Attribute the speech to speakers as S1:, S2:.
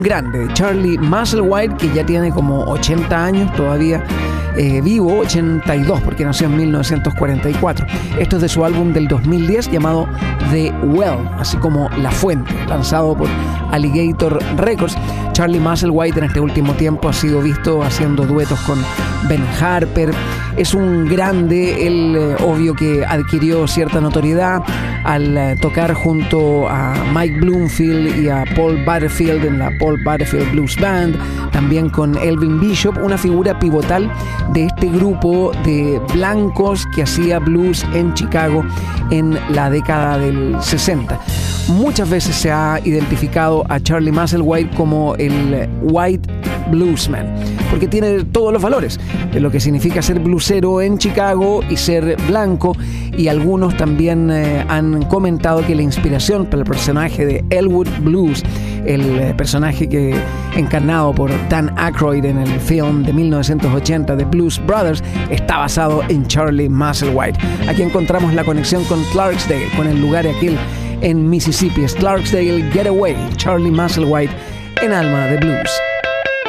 S1: grande, Charlie Musselwhite, que ya tiene como 80 años todavía vivo, 82 porque nació en 1944. Esto es de su álbum del 2010 llamado The Well, así como La Fuente, lanzado por Alligator Records. Charlie Musselwhite en este último tiempo ha sido visto haciendo duetos con Ben Harper. Es un grande, él obvio que adquirió cierta notoriedad al tocar junto a Mike Bloomfield y a Paul Butterfield en la Paul Butterfield Blues Band, también con Elvin Bishop, una figura pivotal de este grupo de blancos que hacía blues en Chicago en la década del 60. Muchas veces se ha identificado a Charlie Musselwhite como el White Bluesman, porque tiene todos los valores de lo que significa ser bluesero en Chicago y ser blanco, y algunos también han comentado que la inspiración para el personaje de Elwood Blues, el personaje que encarnado por Dan Aykroyd en el film de 1980 de Blues Brothers, está basado en Charlie Musselwhite. Aquí encontramos la conexión con Clarksdale, con el lugar aquel en Mississippi. Es Clarksdale Getaway, Charlie Musselwhite en Alma de Blues.